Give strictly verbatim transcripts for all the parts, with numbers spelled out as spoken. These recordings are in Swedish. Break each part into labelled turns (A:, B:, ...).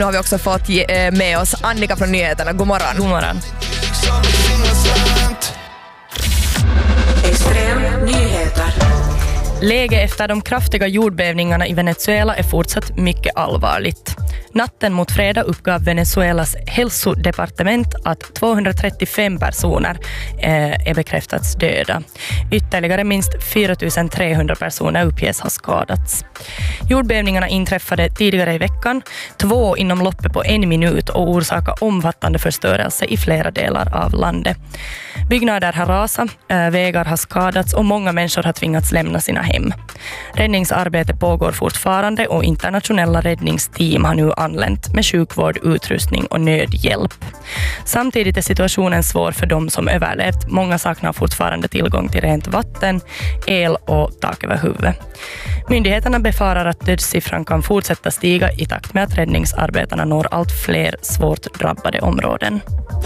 A: Nu har vi också fått med oss Annika från nyheterna. God morgon.
B: God morgon.
C: Extrem nyheter.
B: Läge efter de kraftiga jordbävningarna i Venezuela är fortsatt mycket allvarligt. Natten mot fredag uppgav Venezuelas hälsodepartement att tvåhundratrettiofem personer eh, är bekräftats döda. Ytterligare minst fyra tusen trehundra personer uppges ha skadats. Jordbävningarna inträffade tidigare i veckan, två inom loppet på en minut och orsakade omfattande förstörelse i flera delar av landet. Byggnader har rasat, äh, vägar har skadats och många människor har tvingats lämna sina hem. Räddningsarbete pågår fortfarande och internationella räddningsteam har nu anlänt med sjukvård, utrustning och nödhjälp. Samtidigt är situationen svår för de som överlevt. Många saknar fortfarande tillgång till rent vatten, el och tak över huvudet. Myndigheterna befarar att dödssiffran kan fortsätta stiga i takt med att räddningsarbetarna når allt fler svårt drabbade områden.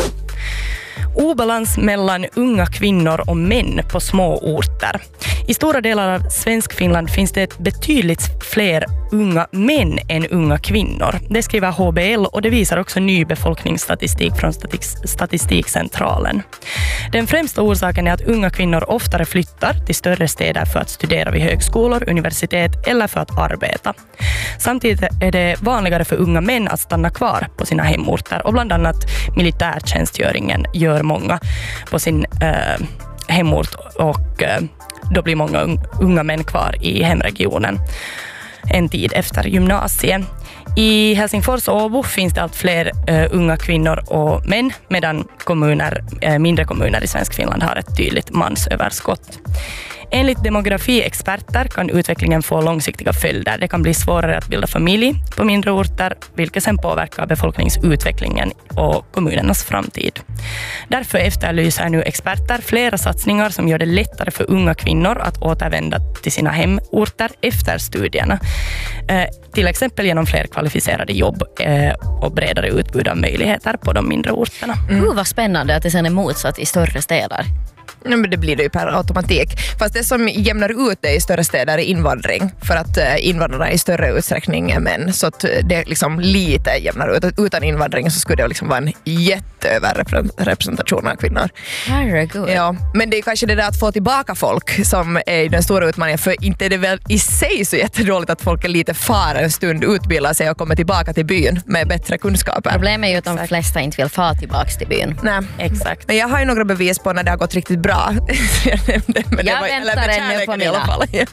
B: Obalans mellan unga kvinnor och män på små orter. I stora delar av svensk Finland finns det betydligt fler unga män än unga kvinnor. Det skriver H B L och det visar också ny befolkningsstatistik från Statistikcentralen. Den främsta orsaken är att unga kvinnor oftare flyttar till större städer för att studera vid högskolor, universitet eller för att arbeta. Samtidigt är det vanligare för unga män att stanna kvar på sina hemorter och bland annat militärtjänstgöringen gör många på sin eh, hemort och eh, då blir många unga män kvar i hemregionen en tid efter gymnasiet. I Helsingfors och Åbo finns det allt fler uh, unga kvinnor och män medan kommuner, uh, mindre kommuner i svensk Finland har ett tydligt mansöverskott. Enligt demografiexperter kan utvecklingen få långsiktiga följder. Det kan bli svårare att bilda familj på mindre orter, vilket sen påverkar befolkningsutvecklingen och kommunernas framtid. Därför efterlyser nu experter flera satsningar som gör det lättare för unga kvinnor att återvända till sina hemorter efter studierna. Eh, till exempel genom fler kvalificerade jobb eh, och bredare utbud av möjligheter på de mindre orterna.
D: Mm. Uh, vad spännande att det sen är motsatt i större städer.
A: Ja, men det blir det ju per automatik. Fast det som jämnar ut det i större städer är invandring. För att eh, invandrarna i större utsträckning är män. Så att det liksom lite jämnar ut. Utan invandring så skulle det liksom vara en jätteöverrepresentation av kvinnor.
D: Herregud.
A: Ja, men det är kanske det där att få tillbaka folk som är den stora utmaningen. För inte är det väl i sig så jättedåligt att folk är lite far en stund, utbildar sig och kommer tillbaka till byn med bättre kunskaper.
D: Problemet är ju att de flesta inte vill få tillbaka till byn.
A: Nej, exakt. Men jag har ju några bevis på när det har gått riktigt bra. jag
D: men jag var, väntar ännu på mina.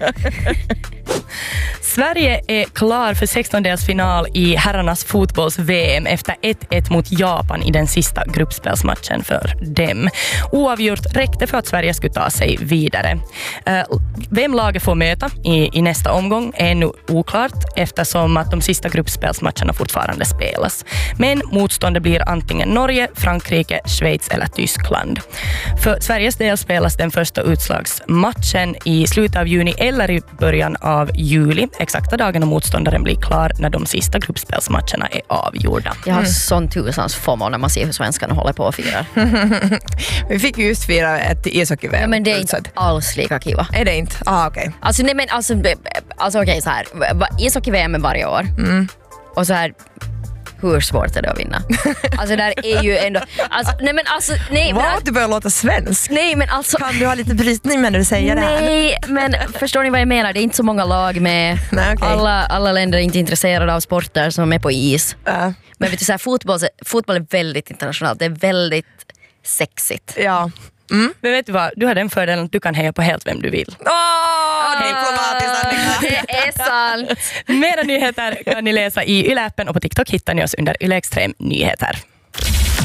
B: Sverige är klar för sextondelsfinal i herrarnas fotbolls-V M efter ett ett mot Japan i den sista gruppspelsmatchen för dem. Oavgjort räckte för att Sverige skulle ta sig vidare. Vem laget får möta i, i nästa omgång är ännu oklart eftersom att de sista gruppspelsmatcherna fortfarande spelas. Men motståndet blir antingen Norge, Frankrike, Schweiz eller Tyskland. För Sveriges del spelas den första utslagsmatchen i slutet av juni eller i början av juli. Exakta dagen och motståndaren blir klar när de sista gruppspelsmatcherna är avgjorda.
D: Jag har mm. sån tusans FOMO när man ser hur svenskarna håller på och firar.
A: Vi fick ju just fira ett ishockey-V M.
D: Ja, men det är inte alls lika kiva.
A: Är det inte? Ah, okej. Okay.
D: Alltså, nej men alltså, alltså okej okay, så här. Ishockey-V M är varje år. Mm. Och så här, hur svårt är det att vinna? Alltså där är ju ändå alltså, nej men alltså nej
A: Vad,
D: men,
A: du börjar låta svensk.
D: Nej men alltså
A: kan du ha lite brytning när du säger
D: nej,
A: det här?
D: Nej men förstår ni vad jag menar? Det är inte så många lag med.
A: Nej, okay.
D: alla, alla länder är inte intresserade av sporter som är på is.
A: Uh.
D: Men vet du så här, fotboll, fotboll är väldigt internationellt. Det är väldigt sexigt.
A: Ja. Mm.
B: Men vet du vad? Du har den fördelen att du kan heja på helt vem du vill.
A: Åh, oh, diplomatiskt Annika.
D: Det är sant.
B: Mera nyheter kan ni läsa i Yle-appen och på TikTok hittar ni oss under Yle Extrem Nyheter.